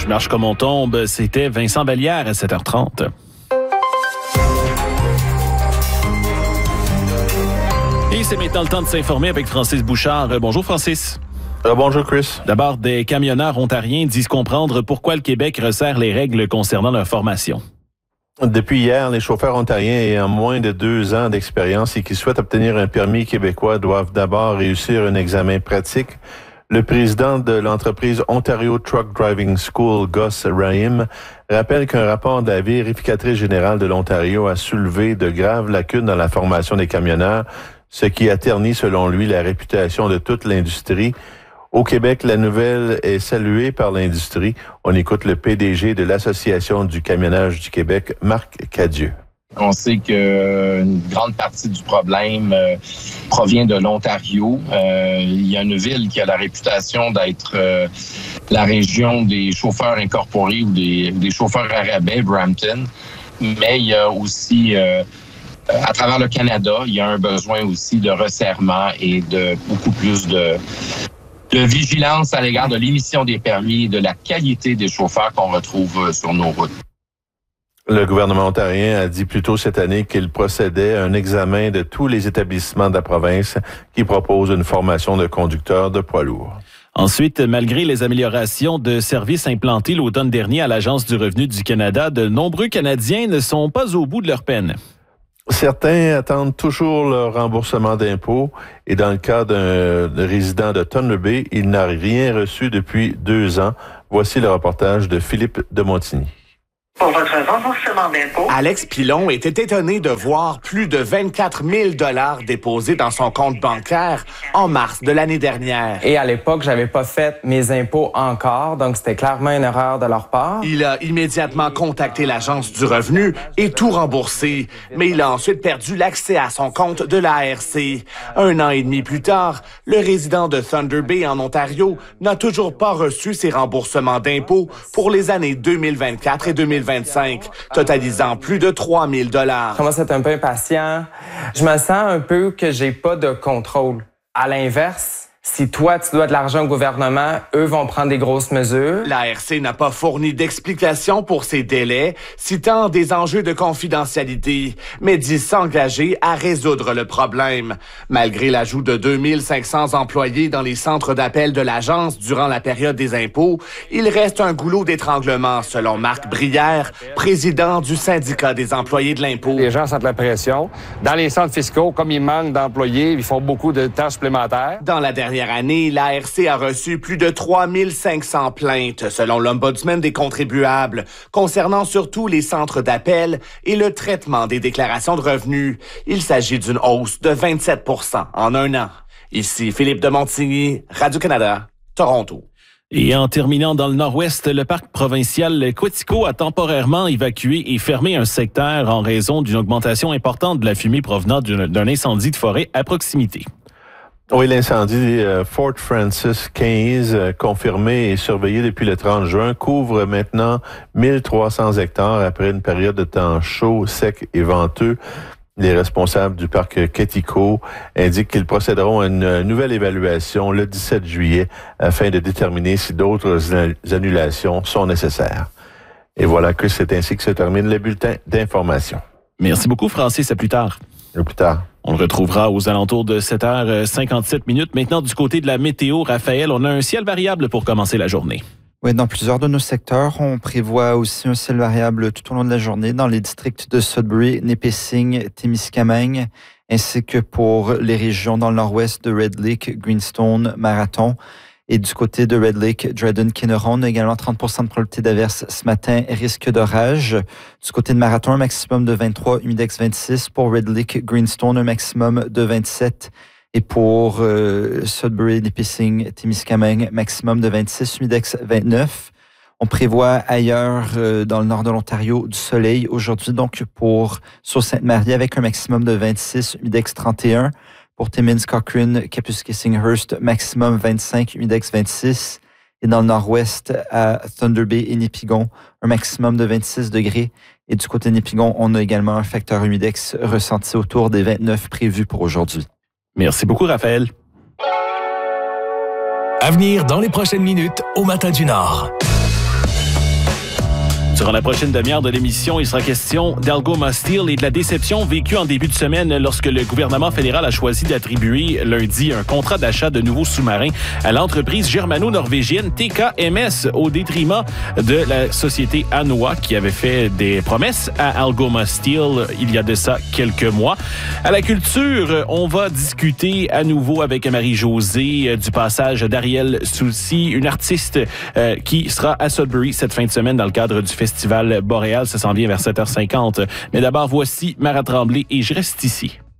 Je marche comme on tombe. C'était Vincent Vallière à 7h30. Et c'est maintenant le temps de s'informer avec Francis Bouchard. Bonjour Francis. Bonjour Chris. D'abord, des camionneurs ontariens disent comprendre pourquoi le Québec resserre les règles concernant leur formation. Depuis hier, les chauffeurs ontariens ayant moins de 2 ans d'expérience et qui souhaitent obtenir un permis québécois doivent d'abord réussir un examen pratique. Le président de l'entreprise Ontario Truck Driving School, Gus Rahim, rappelle qu'un rapport de la vérificatrice générale de l'Ontario a soulevé de graves lacunes dans la formation des camionneurs, ce qui a terni, selon lui, la réputation de toute l'industrie. Au Québec, la nouvelle est saluée par l'industrie. On écoute le PDG de l'Association du camionnage du Québec, Marc Cadieux. On sait qu'une grande partie du problème provient de l'Ontario. Il y a une ville qui a la réputation d'être la région des chauffeurs incorporés ou des chauffeurs à rabais, Brampton. Mais il y a aussi, à travers le Canada, il y a un besoin aussi de resserrement et de beaucoup plus de vigilance à l'égard de l'émission des permis et de la qualité des chauffeurs qu'on retrouve sur nos routes. Le gouvernement ontarien a dit plus tôt cette année qu'il procédait à un examen de tous les établissements de la province qui proposent une formation de conducteur de poids lourds. Ensuite, malgré les améliorations de services implantés l'automne dernier à l'Agence du revenu du Canada, de nombreux Canadiens ne sont pas au bout de leur peine. Certains attendent toujours leur remboursement d'impôts et dans le cas d'un résident de Thunder Bay, il n'a rien reçu depuis 2 ans. Voici le reportage de Philippe de Montigny. Pour votre remboursement d'impôts, Alex Pilon était étonné de voir plus de 24 000 $ déposés dans son compte bancaire en mars de l'année dernière. Et à l'époque, j'avais pas fait mes impôts encore, donc c'était clairement une erreur de leur part. Il a immédiatement contacté l'Agence du revenu et tout remboursé, mais il a ensuite perdu l'accès à son compte de l'ARC. 1 an et demi plus tard, le résident de Thunder Bay en Ontario n'a toujours pas reçu ses remboursements d'impôts pour les années 2024 et 2025, totalisant plus de 3 000 $. Je commence à être un peu impatient. Je me sens un peu que j'ai pas de contrôle. À l'inverse, si toi, tu dois de l'argent au gouvernement, eux vont prendre des grosses mesures. L'ARC n'a pas fourni d'explication pour ces délais, citant des enjeux de confidentialité, mais dit s'engager à résoudre le problème. Malgré l'ajout de 2500 employés dans les centres d'appel de l'agence durant la période des impôts, il reste un goulot d'étranglement, selon Marc Brière, président du syndicat des employés de l'impôt. Les gens sentent la pression. Dans les centres fiscaux, comme il manque d'employés, ils font beaucoup de tâches supplémentaires. Dans la dernière année, l'ARC a reçu plus de 3500 plaintes, selon l'Ombudsman des contribuables, concernant surtout les centres d'appel et le traitement des déclarations de revenus. Il s'agit d'une hausse de 27 % en 1 an. Ici Philippe de Montigny, Radio-Canada, Toronto. Et en terminant dans le nord-ouest, le parc provincial Quatico a temporairement évacué et fermé un secteur en raison d'une augmentation importante de la fumée provenant d'un incendie de forêt à proximité. Oui, l'incendie Fort Francis 15, confirmé et surveillé depuis le 30 juin, couvre maintenant 1300 hectares après une période de temps chaud, sec et venteux. Les responsables du parc Quatico indiquent qu'ils procéderont à une nouvelle évaluation le 17 juillet afin de déterminer si d'autres annulations sont nécessaires. Et voilà que c'est ainsi que se termine le bulletin d'information. Merci beaucoup, Francis. À plus tard. À plus tard. On le retrouvera aux alentours de 7h57. Maintenant, du côté de la météo, Raphaël, on a un ciel variable pour commencer la journée. Oui, dans plusieurs de nos secteurs, on prévoit aussi un ciel variable tout au long de la journée dans les districts de Sudbury, Nipissing, Témiscamingue, ainsi que pour les régions dans le nord-ouest de Red Lake, Greenstone, Marathon. Et du côté de Red Lake, Dryden, Kinneron, on a également 30 % de probabilité d'averse ce matin, risque d'orage. Du côté de Marathon, un maximum de 23, humidex 26. Pour Red Lake, Greenstone, un maximum de 27. Et pour Sudbury, Nipissing, Témiscamingue, maximum de 26, humidex 29. On prévoit ailleurs, dans le nord de l'Ontario, du soleil aujourd'hui, donc pour Sault-Sainte-Marie, avec un maximum de 26, humidex 31. Pour Timmins, Cochrane, Kapuskasing-Hearst, maximum 25, humidex 26. Et dans le nord-ouest, à Thunder Bay et Nipigon, un maximum de 26 degrés. Et du côté de Nipigon, on a également un facteur humidex ressenti autour des 29 prévus pour aujourd'hui. Merci beaucoup, Raphaël. À venir dans les prochaines minutes au Matin du Nord. Durant la prochaine demi-heure de l'émission, il sera question d'Algoma Steel et de la déception vécue en début de semaine lorsque le gouvernement fédéral a choisi d'attribuer lundi un contrat d'achat de nouveaux sous-marins à l'entreprise germano-norvégienne TKMS au détriment de la société Anoa qui avait fait des promesses à Algoma Steel il y a de ça quelques mois. À la culture, on va discuter à nouveau avec Marie-Josée du passage d'Ariel Soucy, une artiste qui sera à Sudbury cette fin de semaine dans le cadre du Festival Boréal. Ça s'en vient vers 7h50. Mais d'abord, voici Marat Tremblay et Je reste ici.